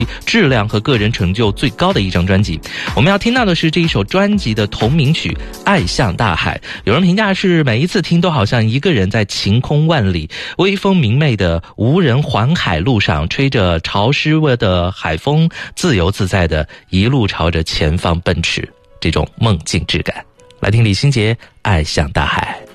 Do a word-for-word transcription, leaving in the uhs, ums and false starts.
质量和个人成就最高的一张专辑。我们要听到的是这一首专辑的同名曲《爱向大海》，有人评价是每一次听都好像一个人在晴空万里、微风明媚的无人环海路上，吹着潮湿的海风，自由自在的一路朝着前方奔驰，这种梦境质感。来听李心洁《爱向大海》。